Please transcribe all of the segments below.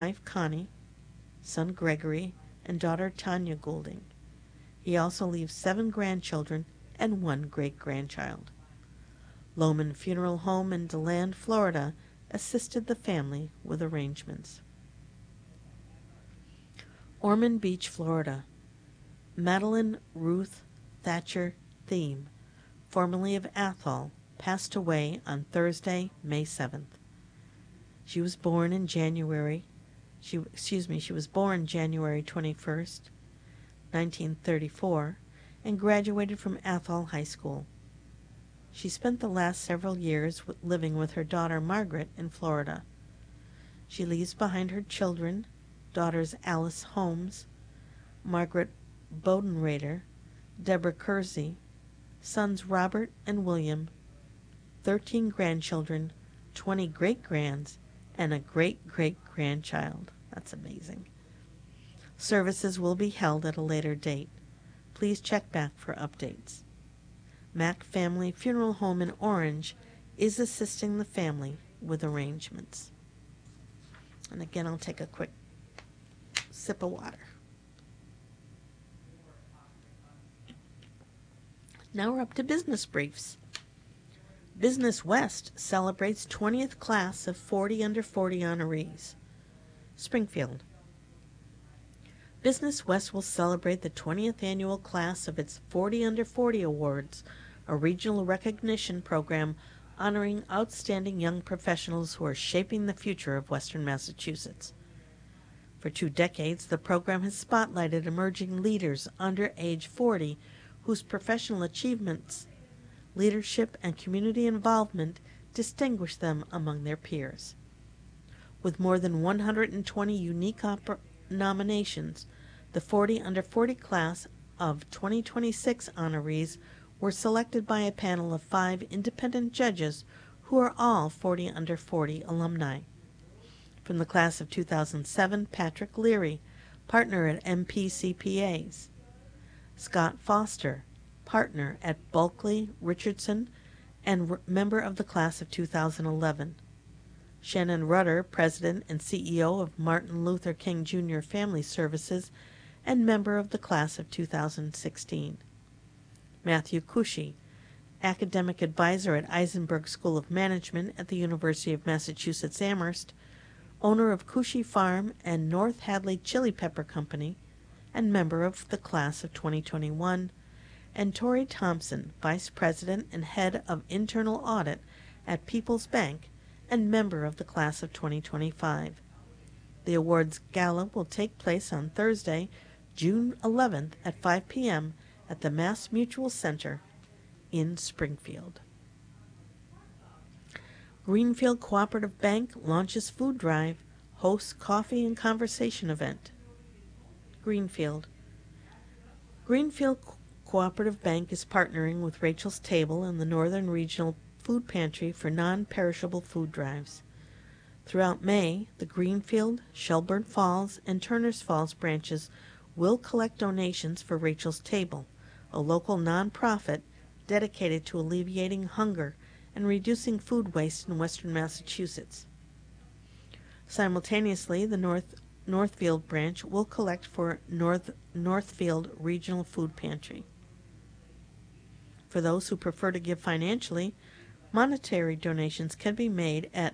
wife Connie, son Gregory, and daughter Tanya Goulding. He also leaves 7 grandchildren and 1 great-grandchild. Lohman Funeral Home in DeLand, Florida, assisted the family with arrangements. Ormond Beach, Florida. Madeline Ruth Thatcher Thiem, formerly of Athol, passed away on Thursday, May 7th. She was born January 21st, 1934, and graduated from Athol High School. She spent the last several years living with her daughter Margaret in Florida. She leaves behind her children, daughters Alice Holmes, Margaret Bodenrader, Deborah Kersey, sons Robert and William, 13 grandchildren, 20 great-grands, and a great-great-grandchild. That's amazing. Services will be held at a later date. Please check back for updates. Mack Family Funeral Home in Orange is assisting the family with arrangements. And again, I'll take a quick sip of water. Now we're up to business briefs. Business West celebrates 20th class of 40 under 40 honorees. Springfield. Business West will celebrate the 20th annual class of its 40 under 40 awards, a regional recognition program honoring outstanding young professionals who are shaping the future of Western Massachusetts. For 2 decades, the program has spotlighted emerging leaders under age 40 whose professional achievements, leadership, and community involvement distinguish them among their peers. With more than 120 unique nominations, the 40 under 40 class of 2026 honorees were selected by a panel of 5 independent judges who are all 40 under 40 alumni. From the class of 2007, Patrick Leary, partner at MP CPAs. Scott Foster, partner at Bulkley Richardson and member of the class of 2011. Shannon Rudder, president and CEO of Martin Luther King Jr. Family Services and member of the class of 2016. Matthew Cushy, academic advisor at Eisenberg School of Management at the University of Massachusetts Amherst, owner of Cushy Farm and North Hadley Chili Pepper Company, and member of the class of 2021, and Tori Thompson, vice president and head of internal audit at People's Bank and member of the class of 2025. The awards gala will take place on Thursday, June 11th at 5 p.m. at the Mass Mutual Center in Springfield. Greenfield Cooperative Bank launches food drive, hosts coffee and conversation event. Greenfield. Greenfield Cooperative Bank is partnering with Rachel's Table and the Northern Regional Food Pantry for non-perishable food drives. Throughout May, the Greenfield, Shelburne Falls, and Turners Falls branches will collect donations for Rachel's Table, a local nonprofit dedicated to alleviating hunger and reducing food waste in western Massachusetts. Simultaneously, the Northfield branch will collect for Northfield Regional Food Pantry. For those who prefer to give financially, monetary donations can be made at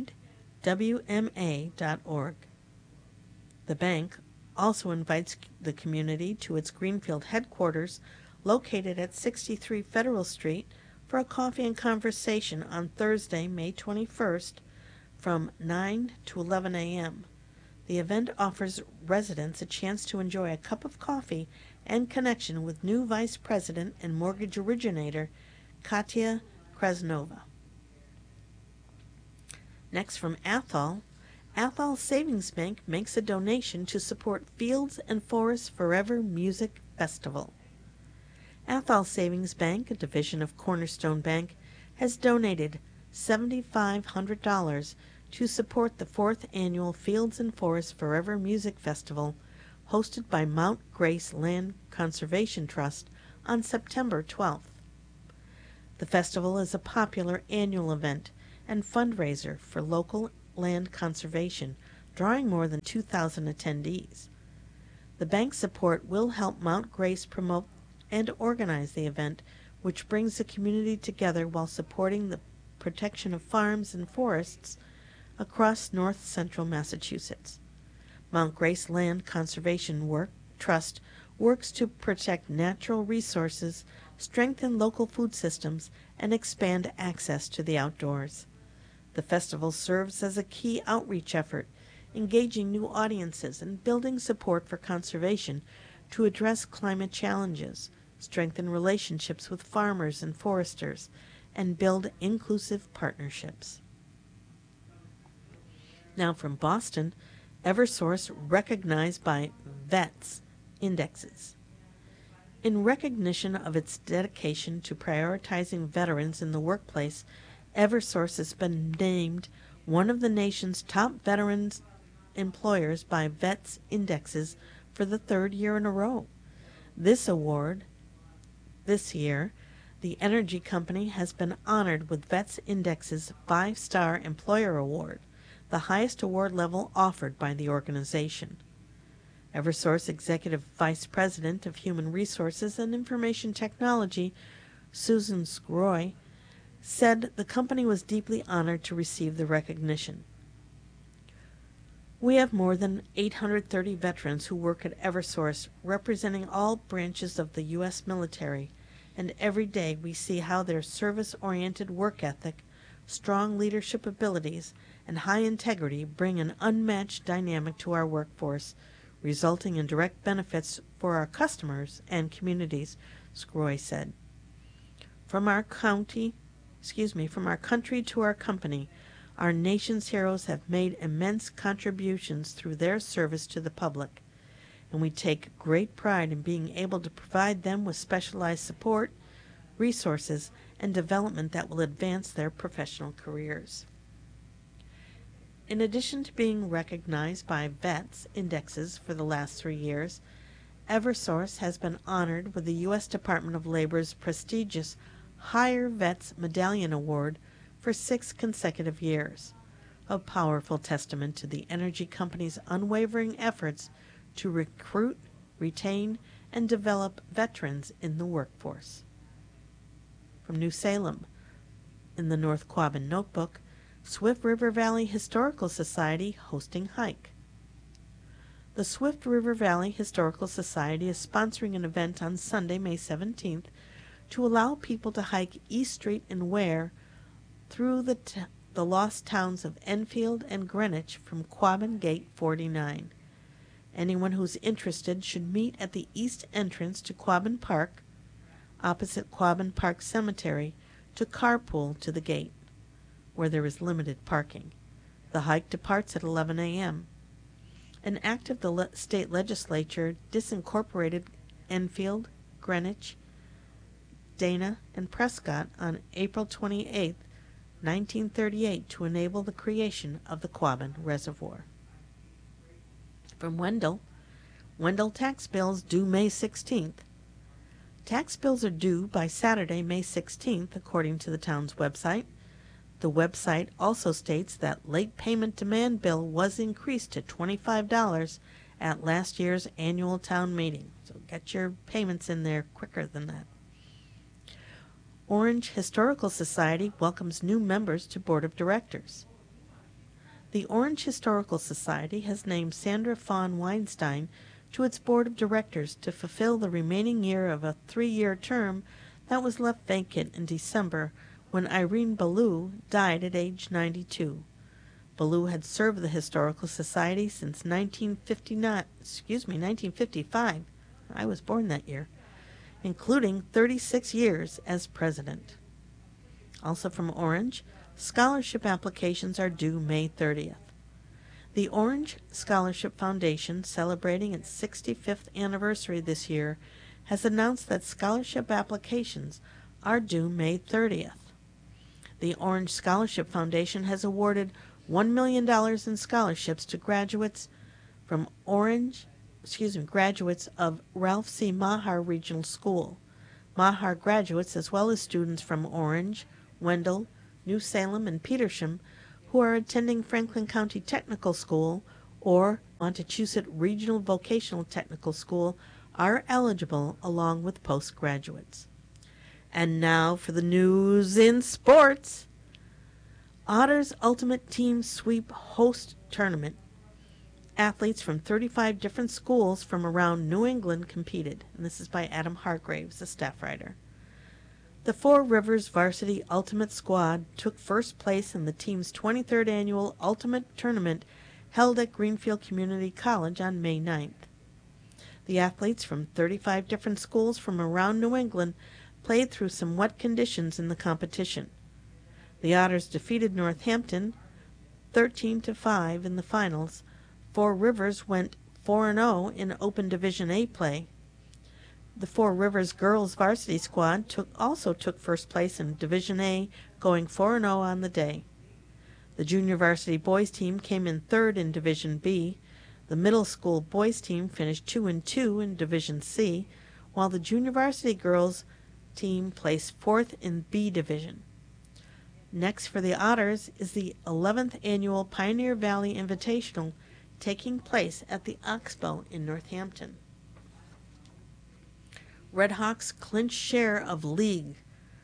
feedwma.org. The bank also invites the community to its Greenfield headquarters, located at 63 Federal Street, for a coffee and conversation on Thursday, May 21st, from 9 to 11 a.m. The event offers residents a chance to enjoy a cup of coffee and connection with new Vice President and mortgage originator Katya Krasnova. Next, from Athol, Athol Savings Bank makes a donation to support Fields and Forests Forever Music Festival. Athol Savings Bank, a division of Cornerstone Bank, has donated $7,500 to support the 4th annual Fields and Forests Forever Music Festival, hosted by Mount Grace Land Conservation Trust on September 12th. The festival is a popular annual event and fundraiser for local land conservation drawing more than 2,000 attendees. The bank's support will help Mount Grace promote and organize the event, which brings the community together while supporting the protection of farms and forests across north-central Massachusetts. Mount Grace Land Conservation Trust works to protect natural resources, strengthen local food systems, and expand access to the outdoors. The festival serves as a key outreach effort, engaging new audiences and building support for conservation to address climate challenges, strengthen relationships with farmers and foresters, and build inclusive partnerships. Now from Boston, Eversource recognized by VETS Indexes. In recognition of its dedication to prioritizing veterans in the workplace, Eversource has been named one of the nation's top veterans employers by VETS Indexes for the third year in a row. This year, the energy company has been honored with VETS Indexes 5-Star Employer Award, the highest award level offered by the organization. Eversource Executive Vice President of Human Resources and Information Technology, Susan Skroy, said the company was deeply honored to receive the recognition. We have more than 830 veterans who work at Eversource, representing all branches of the U.S. military, and every day we see how their service-oriented work ethic, strong leadership abilities, and high integrity bring an unmatched dynamic to our workforce, resulting in direct benefits for our customers and communities, Skroy said. From our country to our company, our nation's heroes have made immense contributions through their service to the public, and we take great pride in being able to provide them with specialized support, resources, and development that will advance their professional careers. In addition to being recognized by VETS Indexes for the last 3 years, Eversource has been honored with the U.S. Department of Labor's prestigious Higher VETS Medallion Award for 6 consecutive years, a powerful testament to the energy company's unwavering efforts to recruit, retain, and develop veterans in the workforce. From New Salem, in the North Quabbin Notebook, Swift River Valley Historical Society hosting hike. The Swift River Valley Historical Society is sponsoring an event on Sunday, May 17th, to allow people to hike East Street in Ware through the lost towns of Enfield and Greenwich from Quabbin Gate 49. Anyone who's interested should meet at the east entrance to Quabbin Park, opposite Quabbin Park Cemetery, to carpool to the gate, where there is limited parking. The hike departs at 11 a.m. An act of the state legislature disincorporated Enfield, Greenwich, Dana, and Prescott on April 28, 1938, to enable the creation of the Quabbin Reservoir. From Wendell tax bills due May 16th. Tax bills are due by Saturday, May 16th, according to the town's website. The website also states that late payment demand bill was increased to $25 at last year's annual town meeting. So get your payments in there quicker than that. Orange Historical Society welcomes new members to Board of Directors. The Orange Historical Society has named Sandra Fawn Weinstein to its Board of Directors to fulfill the remaining year of a 3-year term that was left vacant in December when Irene Ballou died at age 92. Ballou had served the Historical Society since 1955. I was born that year, including 36 years as president. Also from Orange, scholarship applications are due May 30th. The Orange Scholarship Foundation, celebrating its 65th anniversary this year, has announced that scholarship applications are due May 30th. The Orange Scholarship Foundation has awarded $1 million in scholarships to graduates of Ralph C. Maher Regional School. Maher graduates, as well as students from Orange, Wendell, New Salem, and Petersham, who are attending Franklin County Technical School or Montechusett Regional Vocational Technical School are eligible along with postgraduates. And now for the news in sports. Otters Ultimate Team Sweep Host Tournament. Athletes from 35 different schools from around New England competed, and this is by Adam Hargraves, a staff writer. The Four Rivers Varsity Ultimate Squad took first place in the team's 23rd annual Ultimate Tournament held at Greenfield Community College on May 9th. The athletes from 35 different schools from around New England played through some wet conditions in the competition. The Otters defeated Northampton 13-5 in the finals. Four Rivers went 4-0 in Open Division A play. The Four Rivers girls varsity squad also took first place in Division A, going 4-0 on the day. The junior varsity boys team came in third in Division B. The middle school boys team finished 2-2 in Division C, while the junior varsity girls team placed fourth in B Division. Next for the Otters is the 11th annual Pioneer Valley Invitational taking place at the Oxbow in Northampton. Redhawks clinch share of league.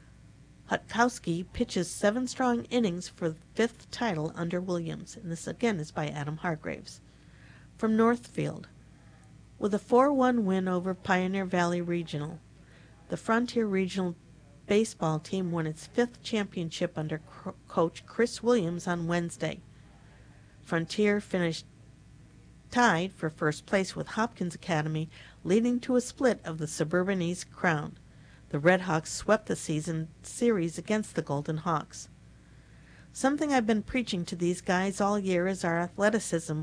Hutkowski pitches 7 strong innings for the 5th title under Williams, and this again is by Adam Hargraves. From Northfield, with a 4-1 win over Pioneer Valley Regional, the Frontier Regional baseball team won its 5th championship under coach Chris Williams on Wednesday. Frontier finished tied for first place with Hopkins Academy, leading to a split of the Suburban East crown. The Redhawks swept the season series against the Golden Hawks. Something I've been preaching to these guys all year is our athleticism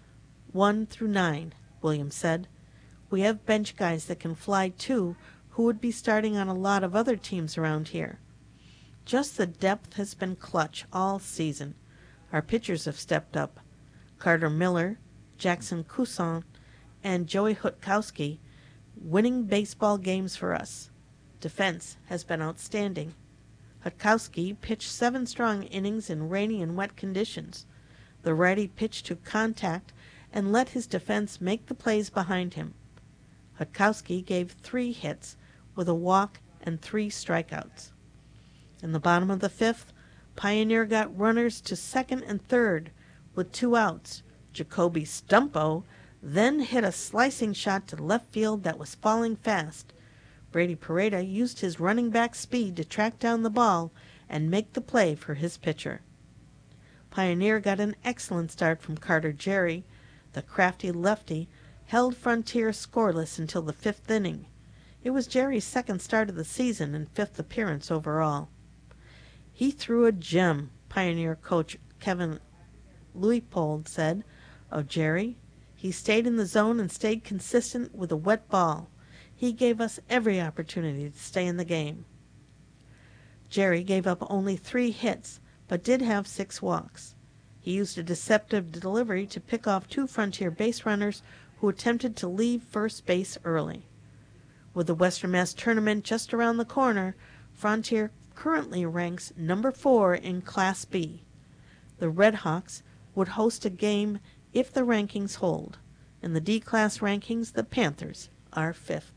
1 through 9, Williams said. We have bench guys that can fly too, who would be starting on a lot of other teams around here. Just the depth has been clutch all season. Our pitchers have stepped up. Carter Miller, Jackson Cousin, and Joey Hutkowski winning baseball games for us. Defense has been outstanding. Hutkowski pitched 7 strong innings in rainy and wet conditions. The righty pitched to contact and let his defense make the plays behind him. Hutkowski gave 3 hits with a walk and 3 strikeouts. In the bottom of the 5th, Pioneer got runners to second and third with 2 outs. Jacoby Stumpo then hit a slicing shot to left field that was falling fast. Brady Pareda used his running back speed to track down the ball and make the play for his pitcher. Pioneer got an excellent start from Carter Jerry. The crafty lefty held Frontier scoreless until the 5th inning. It was Jerry's 2nd start of the season and 5th appearance overall. He threw a gem, Pioneer coach Kevin Leupold said of Jerry. He stayed in the zone and stayed consistent with a wet ball. He gave us every opportunity to stay in the game. Jerry gave up only 3 hits, but did have 6 walks. He used a deceptive delivery to pick off 2 Frontier base runners who attempted to leave first base early. With the Western Mass tournament just around the corner, Frontier currently ranks number 4 in Class B. The Redhawks would host a game if the rankings hold. In the D-Class rankings, the Panthers are 5th.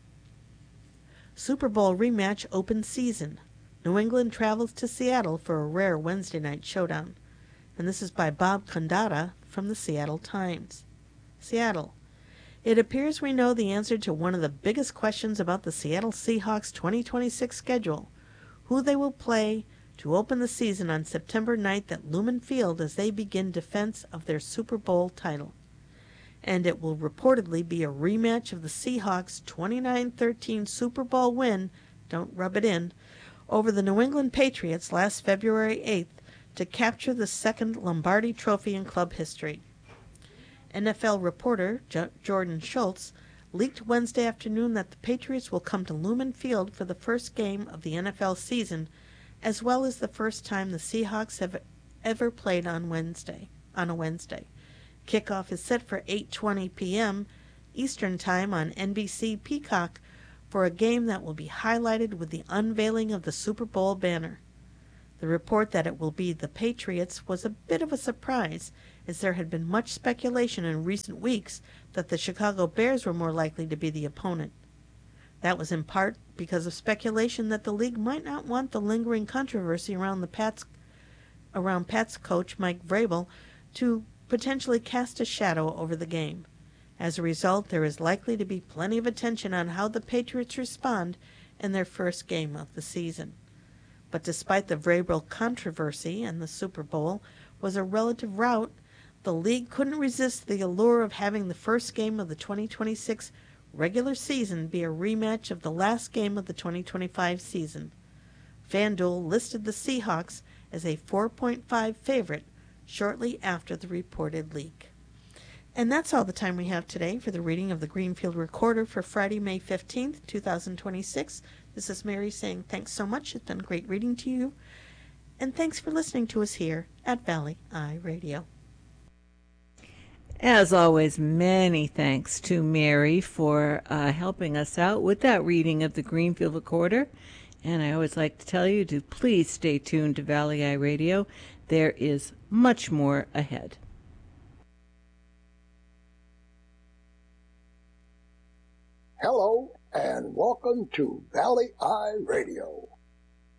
Super Bowl rematch open season. New England travels to Seattle for a rare Wednesday night showdown. And this is by Bob Condata from the Seattle Times. Seattle. It appears we know the answer to one of the biggest questions about the Seattle Seahawks 2026 schedule, who they will play to open the season on September 9th at Lumen Field as they begin defense of their Super Bowl title. And it will reportedly be a rematch of the Seahawks' 29-13 Super Bowl win, don't rub it in, over the New England Patriots last February 8th to capture the 2nd Lombardi Trophy in club history. NFL reporter Jordan Schultz leaked Wednesday afternoon that the Patriots will come to Lumen Field for the first game of the NFL season, as well as the first time the Seahawks have ever played on a Wednesday. Kickoff is set for 8:20 p.m. Eastern Time on NBC Peacock for a game that will be highlighted with the unveiling of the Super Bowl banner. The report that it will be the Patriots was a bit of a surprise, as there had been much speculation in recent weeks that the Chicago Bears were more likely to be the opponent. That was in part because of speculation that the league might not want the lingering controversy around Pats coach Mike Vrabel to potentially cast a shadow over the game. As a result, there is likely to be plenty of attention on how the Patriots respond in their first game of the season. But despite the Vrabel controversy and the Super Bowl was a relative rout, the league couldn't resist the allure of having the first game of the 2026 regular season be a rematch of the last game of the 2025 season. FanDuel listed the Seahawks as a 4.5 favorite shortly after the reported leak. And that's all the time we have today for the reading of the Greenfield Recorder for Friday, May 15th, 2026. This is Mary saying thanks so much. It's been great reading to you. And thanks for listening to us here at Valley Eye Radio. As always, many thanks to Mary for helping us out with that reading of the Greenfield Recorder. And I always like to tell you to please stay tuned to Valley Eye Radio. There is much more ahead. Hello and welcome to Valley Eye Radio.